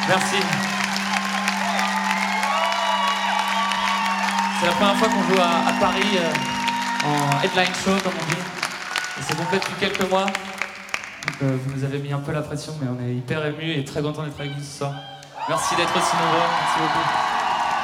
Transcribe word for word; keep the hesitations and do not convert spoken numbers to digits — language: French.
Merci. C'est la première fois qu'on joue à, à Paris euh, en headline show, comme on dit. Et c'est complet depuis quelques mois. Donc, euh, vous nous avez mis un peu la pression, mais on est hyper émus et très contents d'être avec vous ce soir. Merci d'être aussi nombreux. Merci beaucoup.